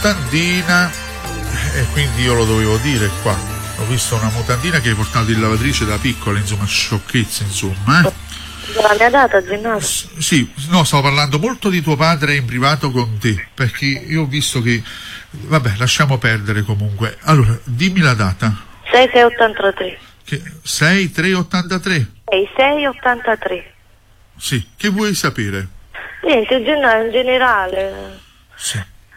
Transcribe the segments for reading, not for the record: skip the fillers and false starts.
mutandina, e quindi io lo dovevo dire qua. Ho visto una mutandina che hai portato in lavatrice da piccola, insomma, sciocchezza, insomma. La mia data, Gennaro? Sì, no, stavo parlando molto di tuo padre in privato con te, perché io ho visto che... Vabbè, lasciamo perdere comunque. Allora, dimmi la data. 6683. 6383? 6683. Sì, che vuoi sapere? Niente, Gennaro, in generale. Sì.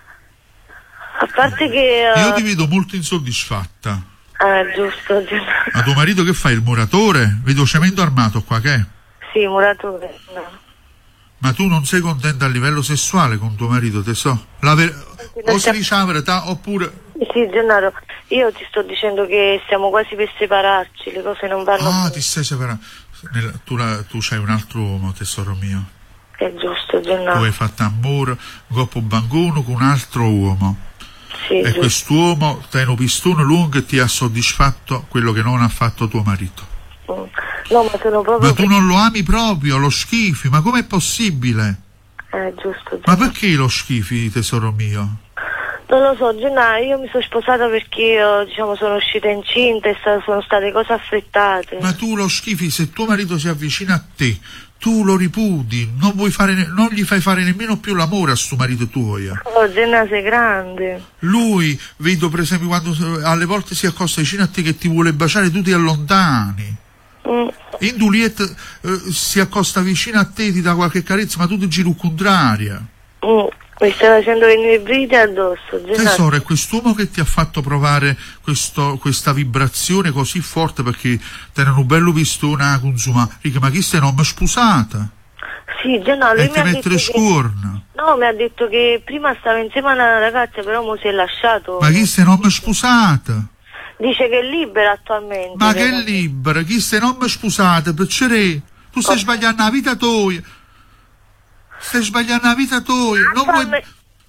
A parte che... Io ti vedo molto insoddisfatta. Giusto, Gennaro. Ma tuo marito che fa? Il muratore? Vedo cemento armato qua, che è? Sì, muratore, no. Ma tu non sei contenta a livello sessuale con tuo marito, te so? O si dice la verità oppure... Sì, Gennaro, io ti sto dicendo che stiamo quasi per separarci, le cose non vanno bene. ti stai separando. Tu c'hai un altro uomo, tesoro mio. È giusto, Gennaro. Tu hai fatto amore coppo bancuno con un altro uomo. Sì, e giusto. Quest'uomo ti ha un pistone lungo e ti ha soddisfatto quello che non ha fatto tuo marito. No, ma sono proprio... Ma tu non lo ami proprio, lo schifi, ma com'è possibile? Giusto, Gennaro. Ma perché lo schifi, tesoro mio? Non lo so, Gennaro, io mi sono sposata perché io, diciamo, sono uscita incinta e sono state cose affrettate. Ma tu lo schifi, se tuo marito si avvicina a te, tu lo ripudi, non gli fai fare nemmeno più l'amore a sto marito tuo. Oh, Gennaro, sei grande. Lui, vedo per esempio quando alle volte si accosta vicino a te che ti vuole baciare, tu ti allontani. In Juliette si accosta vicino a te, ti dà qualche carezza, ma tu ti giri contraria. Mi stai facendo venire i brividi addosso, Gennaro. Tesoro, è quest'uomo che ti ha fatto provare questa vibrazione così forte, perché te ne hanno bello visto una consuma. Ma chi sei, non mi sposata? Sì, Gennaro, lui e ti mettere scorna. No, mi ha detto che prima stava insieme a una ragazza, però mo si è lasciato. Ma chi sei, non mi sposata? Dice che è libera attualmente. Ma che è libera? Chi sei, non mi sposata? Perché tu stai sbagliando la vita tua. Stai sbagliando la vita tua. Non vuoi...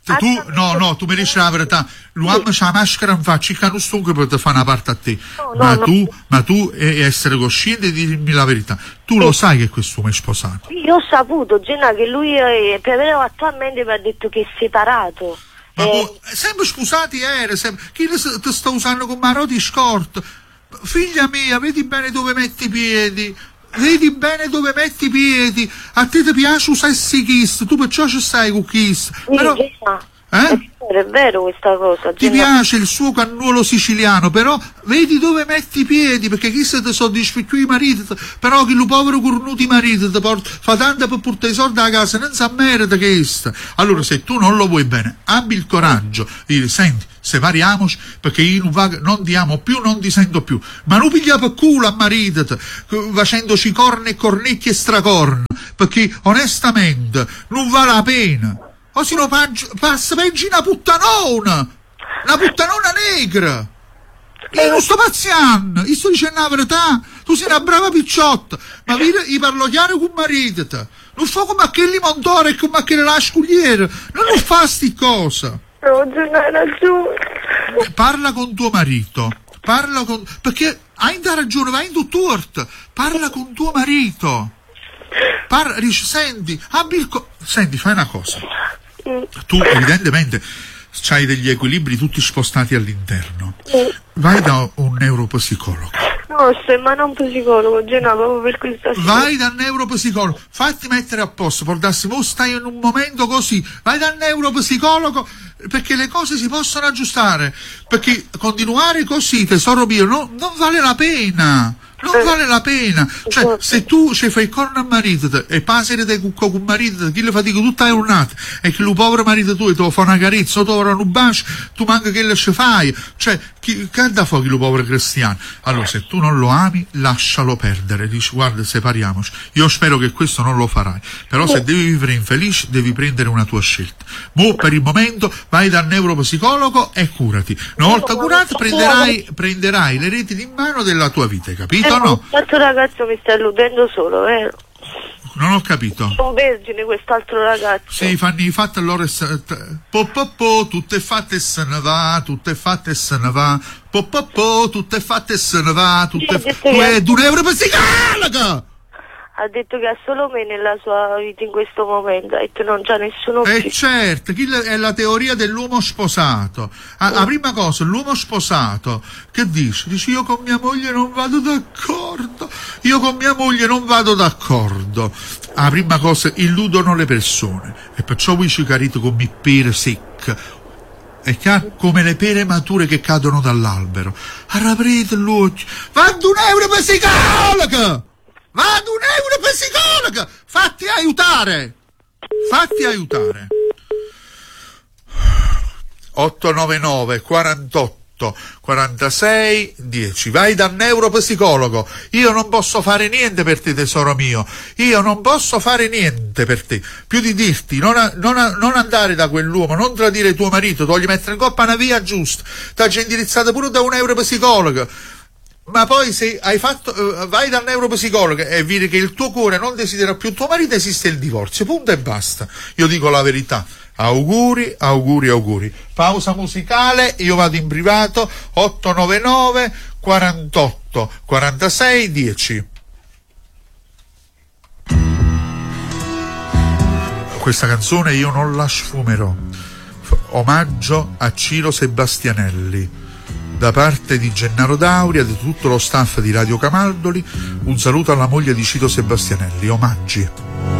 tu mi dici la verità. L'uomo c'ha la maschera in faccia, che non sto per te fare una parte a te. Ma tu essere cosciente di dirmi la verità. Tu lo sai che quest'uomo è sposato. Io ho saputo, Gennaro, che lui però attualmente mi ha detto che è separato. Ma sempre sposati chi ti sta usando come maroti scort? Figlia mia, vedi bene dove metti i piedi. Vedi bene dove metti i piedi. A te ti piace usare kiss, tu perciò ci stai con kiss. Però, è vero questa cosa. Ti piace il suo cannuolo siciliano, però vedi dove metti i piedi, perché chi se ti soddisfa più i mariti, però chi lo povero cornuto i mariti ti fa tanto per portare i soldi a casa, non sa merita che sta. Allora, se tu non lo vuoi bene, abbi il coraggio di dire: senti, separiamoci, perché io non ti amo più, non ti sento più, ma non piglia per culo a marito facendoci corna e cornecchie e stracorna, perché onestamente non vale la pena. O se no passa peggio una puttanona negra. Io non sto pazziando, io sto dicendo la verità. Tu sei una brava picciotta, ma io parlo chiaro con marito. Non fa come a quelli montore e come a quelli lascugliere, non fa sti cosa. No, hai ragione. Parla con tuo marito, perché hai ragione, vai in tutt'orto, parla con tuo marito. Dice: senti, fai una cosa. Tu evidentemente c'hai degli equilibri tutti spostati all'interno. Vai da un neuropsicologo. No, ma non psicologo, proprio per questa situazione. Vai dal neuropsicologo, fatti mettere a posto, portassimo, stai in un momento così, vai dal neuropsicologo, perché le cose si possono aggiustare, perché continuare così, tesoro mio, non vale la pena. Non vale la pena. Cioè, se tu ci fai corno a marito e passi di cucco con marito, chi le fatica tutta la giornata, e che lo povero marito tuo ti fa una carezza o ti fa un bacio, tu manca che le ci fai. Cioè, che da fuochi lo povero cristiano? Allora, se tu non lo ami, lascialo perdere. Dici: guarda, separiamoci. Io spero che questo non lo farai. Però se devi vivere infelice, devi prendere una tua scelta. Mo per il momento vai dal neuropsicologo e curati. Una volta curato prenderai le reti in mano della tua vita, capito? No? Questo ragazzo mi sta illudendo solo, vero? Non ho capito. Sono vergine quest'altro ragazzo. Sì, fanno i fatti allora tutte fatte e se ne va, tutte fatte e se ne va, tutte fatte e se ne va, tu è un euro per psicologa! ha detto che ha solo me nella sua vita in questo momento, ha detto non c'è nessuno più. Certo, è la teoria dell'uomo sposato. La prima cosa, l'uomo sposato, che dice? Dice io con mia moglie non vado d'accordo, La prima cosa, illudono le persone, e perciò voi ci carite come pere secche, è chiaro? Come le pere mature che cadono dall'albero. Arraprete l'occhio. Vado €1 per psicologa! Fatti aiutare! 899 48 46 10. Vai dal neuropsicologo. Io non posso fare niente per te, tesoro mio. Io non posso fare niente per te. Più di dirti non andare da quell'uomo, non tradire tuo marito, voglio mettere in coppa una via giusta. T'ha indirizzato pure da un neuropsicologo. Ma poi se hai fatto vai dal neuropsicologo e vedi che il tuo cuore non desidera più tuo marito, esiste il divorzio, punto e basta. Io dico la verità. Auguri. Pausa musicale, io vado in privato. 899 48 46 10. Questa canzone io non la sfumerò. Omaggio a Ciro Sebastianelli da parte di Gennaro Dauria e di tutto lo staff di Radio Camaldoli. Un saluto alla moglie di Ciro Sebastianelli. Omaggi.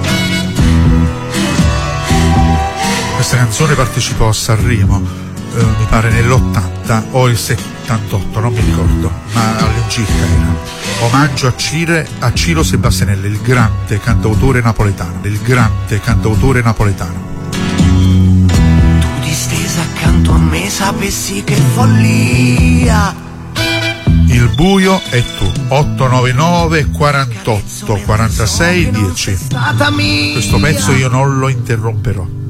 Questa canzone partecipò a Sanremo, mi pare nell'80 o il 78, non mi ricordo, ma all'incirca era. Omaggio a Ciro Sebastianelli, il grande cantautore napoletano. Tu distesa accanto a me sapessi che follia. Il buio è tu. 899 48 46 10. Questo pezzo io non lo interromperò.